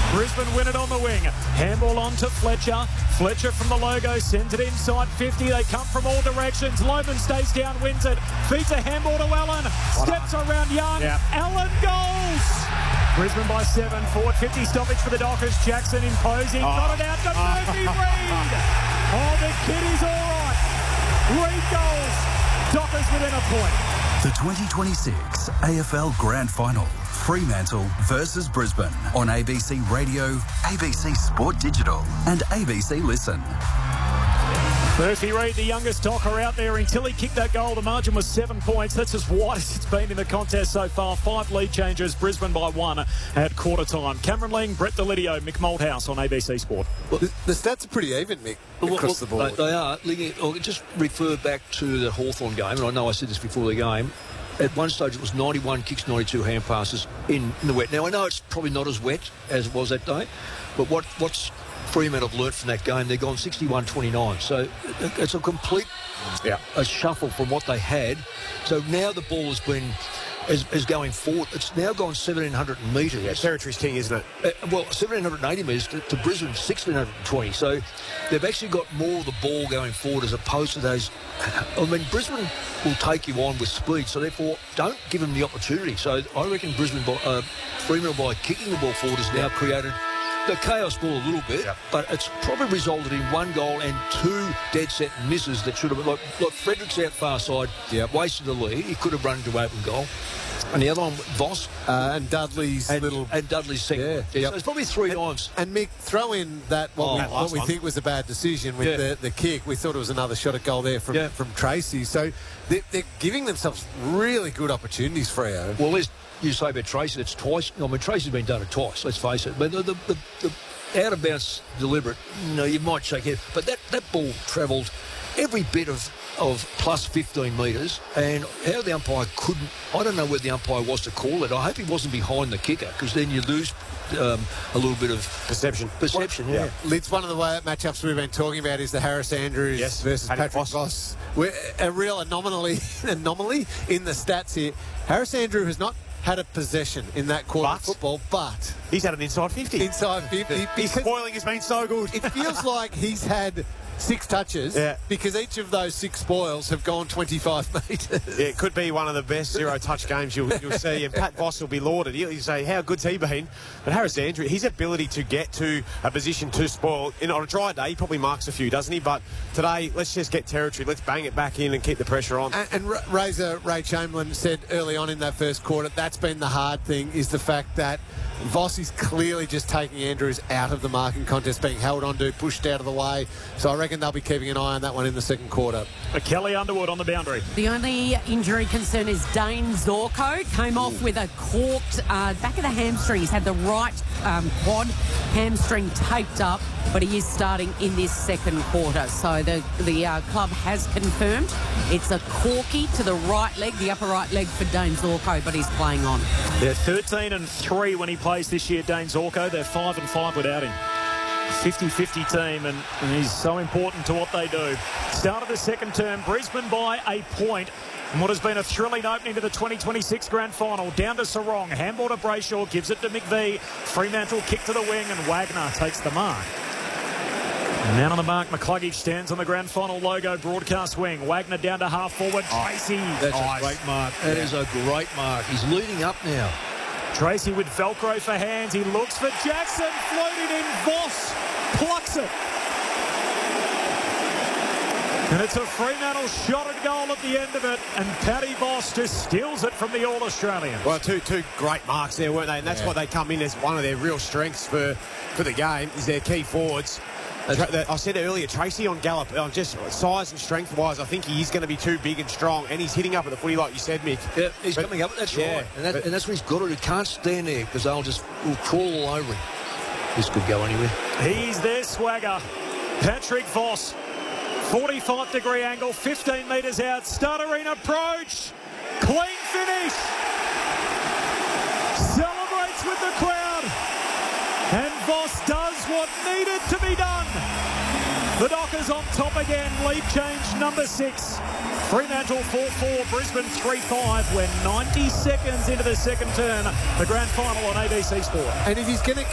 Brisbane win it on the wing. Handball on to Fletcher. Fletcher from the logo sends it inside 50. They come from all directions. Loman stays down, wins it. Feeds a handball to Allen. Steps around Young. Yep. Allen goals. Brisbane by 7. Forward 50 stoppage for the Dockers. Jackson imposing. Got it out to Murphy Reid. Oh, the kid is all right. Reid goals. Dockers within a point. The 2026 AFL Grand Final. Fremantle versus Brisbane on ABC Radio, ABC Sport Digital and ABC Listen. Murphy Reid, the youngest Docker out there. Until he kicked that goal, the margin was 7 points. That's as wide as it's been in the contest so far. 5 lead changes. Brisbane by 1 at quarter time. Cameron Ling, Brett Delidio, Mick Malthouse on ABC Sport. Well, the stats are pretty even, Mick, across the board. They are. I'll just refer back to the Hawthorn game, and I know I said this before the game. At one stage, it was 91 kicks, 92 hand passes in the wet. Now, I know it's probably not as wet as it was that day, but what's Fremantle have learnt from that game, they've gone 61-29. So it's a complete a shuffle from what they had. So now the ball has been is going forward. It's now gone 1,700 metres. Yeah, territory's king, isn't it? Well, 1,780 metres to Brisbane, 1,620. So they've actually got more of the ball going forward as opposed to those. I mean, Brisbane will take you on with speed, so therefore don't give them the opportunity. So I reckon Fremantle by kicking the ball forward has now created the chaos ball a little bit, but it's probably resulted in 1 goal and 2 dead set misses that should have been, like Fredericks out far side, wasted the lead. He could have run into open goal. And the other one, Voss. And Dudley's and Dudley's second. So it's probably 3 times. And Mick, throw in that what we think was a bad decision with the kick. We thought it was another shot at goal there from Tracy. So they're giving themselves really good opportunities, Freo. Well, you say about Tracy, it's twice. I mean, Tracy's been done it twice, let's face it. But the out-of-bounds deliberate, you might shake it. But that ball travelled every bit of plus 15 metres, and how the umpire couldn't, I don't know where the umpire was to call it. I hope he wasn't behind the kicker, because then you lose a little bit of perception. Yeah. It's one of the matchups we've been talking about is the Harris Andrews versus Patrick Voss. We're a real anomaly in the stats here. Harris Andrews has not had a possession in that quarter of football, but he's had an inside 50. Inside 50. His spoiling has been so good. It feels like he's had 6 touches because each of those 6 spoils have gone 25 metres. Yeah, it could be one of the best zero-touch games you'll see, and Pat Voss will be lauded. He'll say, how good's he been? But Harris Andrews, his ability to get to a position to spoil, on a dry day, he probably marks a few, doesn't he? But today, let's just get territory. Let's bang it back in and keep the pressure on. And Ray Chamberlain said early on in that first quarter, that's been the hard thing, is the fact that Voss is clearly just taking Andrews out of the marking contest, being held onto, pushed out of the way. So I reckon they'll be keeping an eye on that one in the second quarter. Kelly Underwood on the boundary. The only injury concern is Dane Zorko. Came off with a corked back of the hamstring. He's had the right quad hamstring taped up, but he is starting in this second quarter. So the club has confirmed it's a corky to the right leg, the upper right leg for Dane Zorko, but he's playing on. They're 13-3 when he plays this year, Dane Zorko. They're 5-5 without him. 50-50 team, and he's so important to what they do. Start of the second term, Brisbane by a point. And what has been a thrilling opening to the 2026 Grand Final. Down to Sarong. Handball to Brayshaw. Gives it to McVie. Fremantle kick to the wing, and Wagner takes the mark. Man on the mark, McCluggage stands on the Grand Final logo broadcast wing. Wagner down to half forward. Tracy. That's a great mark. That is a great mark. He's leading up now. Tracy with Velcro for hands. He looks for Jackson. Floated in. Voss plucks it. And it's a Fremantle shot at goal at the end of it. And Paddy Voss just steals it from the All-Australians. Well, two great marks there, weren't they? And that's what they come in as one of their real strengths for the game, is their key forwards. I said earlier, Tracy on Gallup, just size and strength-wise, I think he is going to be too big and strong, and he's hitting up at the footy like you said, Mick. Yeah, he's coming up, that's right. And that's what he's got to do. He can't stand there because they'll crawl all over him. This could go anywhere. He's their swagger. Patrick Voss, 45-degree angle, 15 metres out, stuttering approach, clean finish. Celebrates with the crowd. And Voss does what needed to be done. The Dockers on top again. Lead change number 6. Fremantle 4-4, Brisbane 3-5. We're 90 seconds into the second turn. The Grand Final on ABC Sport. And if he's going to